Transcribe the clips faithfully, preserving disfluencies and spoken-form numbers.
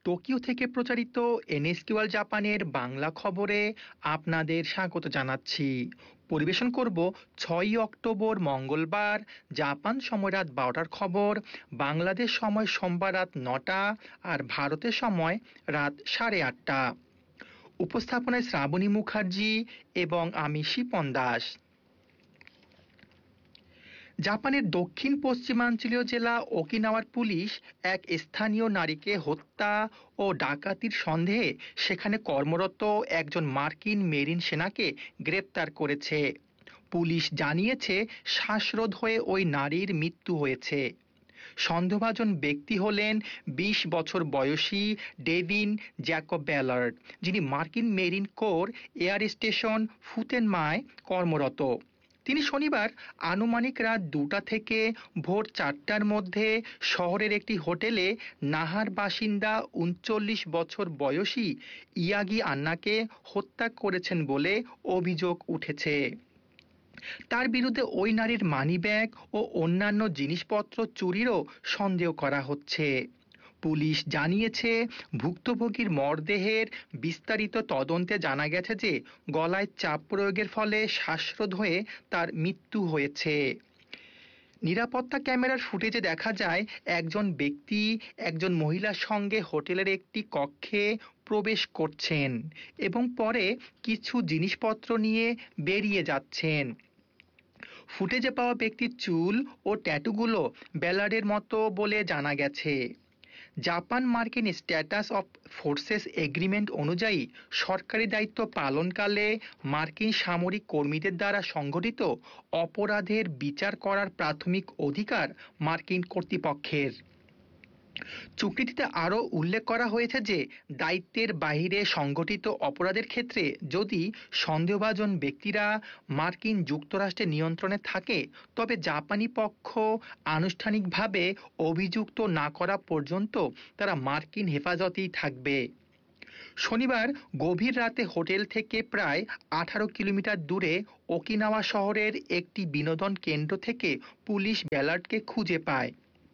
Tokyo থেকে প্রচারিত এনএসকিউএল জাপানের বাংলা খবরে আপনাদের স্বাগত জানাচ্ছি। পরিবেশন করব ছয়ই অক্টোবর মঙ্গলবার জাপান সময় রাত বারোটার খবর, বাংলাদেশ সময় সোমবার রাত নটা আর ভারতের সময় রাত সাড়ে আটটা। উপস্থাপনায় শ্রাবণী মুখার্জি এবং আমি শিপন দাস। জাপানের দক্ষিণ পশ্চিমাঞ্চলীয় জেলা ওকিনাওয়ার পুলিশ এক স্থানীয় নারীকে হত্যা ও ডাকাতির সন্দেহে সেখানে কর্মরত একজন মার্কিন মেরিন সেনাকে গ্রেপ্তার করেছে। পুলিশ জানিয়েছে শ্বাসরোধ হয়ে ওই নারীর মৃত্যু হয়েছে। সন্দেহভাজন ব্যক্তি হলেন বিশ বছর বয়সী ডেভিন জ্যাকব ব্যালার্ড, যিনি মার্কিন মেরিন কোর এয়ার স্টেশন ফুতেনমায় কর্মরত। তিনি শনিবার আনুমানিক রাত দুটা থেকে ভোর চারটার মধ্যে শহরের একটি হোটেলে নাহার বাসিন্দা উনচল্লিশ বছর বয়সী ইয়াগি আন্নাকে হত্যা করেছেন বলে অভিযোগ উঠেছে। তার বিরুদ্ধে ওই নারীর মানিব্যাগ ও অন্যান্য জিনিসপত্র চুরিরও সন্দেহ করা হচ্ছে। পুলিশ জানিয়েছে ভুক্তভোগীর মরদেহের বিস্তারিত তদন্তে জানা গেছে যে গলায় চাপ প্রয়োগের ফলে শ্বাসরোধ হয়ে তার মৃত্যু হয়েছে। নিরাপত্তা ক্যামেরার ফুটেজে দেখা যায় একজন ব্যক্তি একজন মহিলার সঙ্গে হোটেলের একটি কক্ষে প্রবেশ করছেন এবং পরে কিছু জিনিসপত্র নিয়ে বেরিয়ে যাচ্ছেন। ফুটেজে পাওয়া ব্যক্তির চুল ও ট্যাটুগুলো ব্যালার্ডের মতো বলে জানা গেছে। জাপান মার্কিন স্ট্যাটাস অফ ফোর্সেস এগ্রিমেন্ট অনুযায়ী সরকারি দায়িত্ব পালনকালে মার্কিন সামরিক কর্মীদের দ্বারা সংঘটিত অপরাধের বিচার করার প্রাথমিক অধিকার মার্কিন কর্তৃপক্ষের। চুক্তিটিতে আরও উল্লেখ করা হয়েছে যে দায়িত্বের বাইরে সংঘটিত অপরাধের ক্ষেত্রে যদি সন্দেহভাজন ব্যক্তিরা মার্কিন যুক্তরাষ্ট্রের নিয়ন্ত্রণে থাকে তবে জাপানি পক্ষ আনুষ্ঠানিকভাবে অভিযুক্ত না করা পর্যন্ত তারা মার্কিন হেফাজতেই থাকবে। শনিবার গভীর রাতে হোটেল থেকে প্রায় আঠারো কিলোমিটার দূরে ওকিনাওয়া শহরের একটি বিনোদন কেন্দ্র থেকে পুলিশ ব্যালার্ডকে খুঁজে পায়।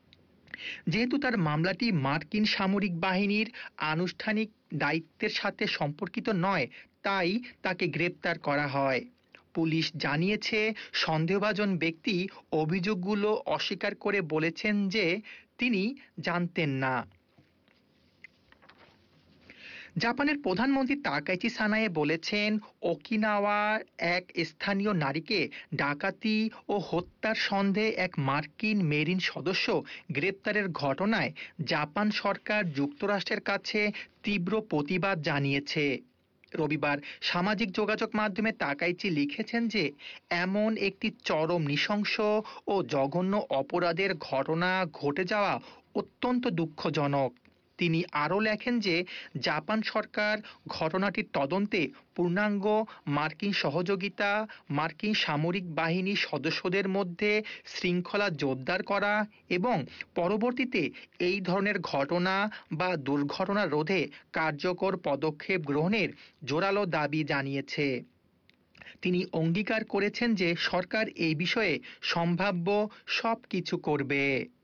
যেহেতু তার মামলাটি মার্কিন সামরিক বাহিনীর আনুষ্ঠানিক দায়িত্বের সাথে সম্পর্কিত নয়, তাই তাকে গ্রেপ্তার করা হয়। পুলিশ জানিয়েছে সন্দেহভাজন ব্যক্তি অভিযোগগুলো অস্বীকার করে বলেছেন যে তিনি জানতেন না। জাপানের প্রধানমন্ত্রী তাকাইচি সানায়ে বলেছেন ওকিনাওয়ার এক স্থানীয় নারীকে ডাকাতি ও হত্যার সন্দেহে এক মার্কিন মেরিন সদস্য গ্রেপ্তারের ঘটনায় জাপান সরকার যুক্তরাষ্ট্রের কাছে তীব্র প্রতিবাদ জানিয়েছে। রবিবার সামাজিক যোগাযোগ মাধ্যমে তাকাইচি লিখেছেন যে এমন একটি চরম নৃশংস ও জঘন্য অপরাধের ঘটনা ঘটে যাওয়া অত্যন্ত দুঃখজনক। তিনি আরও লেখেন যে জাপান সরকার ঘটনাটির তদন্তে পূর্ণাঙ্গ মার্কিন সহযোগিতা, মার্কিন সামরিক বাহিনীর সদস্যদের মধ্যে শৃঙ্খলা জোরদার করা এবং পরবর্তীতে এই ধরনের ঘটনা বা দুর্ঘটনা রোধে কার্যকর পদক্ষেপ গ্রহণের জোরালো দাবি জানিয়েছে। তিনি অঙ্গীকার করেছেন যে সরকার এই বিষয়ে সম্ভাব্য সব কিছু করবে।